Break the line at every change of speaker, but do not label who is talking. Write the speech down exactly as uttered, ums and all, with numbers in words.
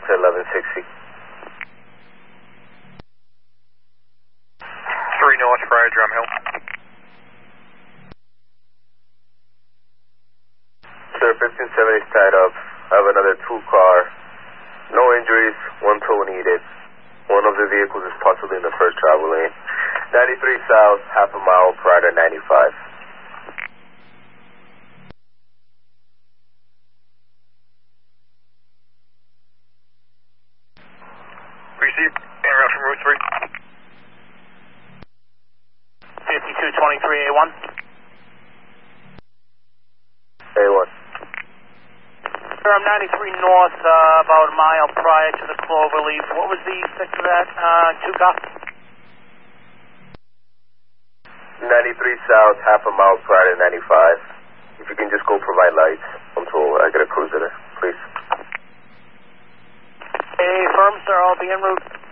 to eleven sixty.
three North, Friar Drum Hill.
Sir, fifteen seventy is tied up. I have another two car. No injuries, one tow needed. One of the vehicles is possibly in the first travel lane. ninety-three south, half a mile prior to ninety-five.
Received. Air from Route three.
fifty-two twenty-three A one.
A one.
Sir, I'm ninety-three north, uh, about a mile prior to the Cloverleaf. What was the stick to that, uh, two car?
ninety-three south, half a mile prior to ninety-five. If you can just go provide lights until I get a cruiser there, please.
Hey, firm, sir, I'll be en route.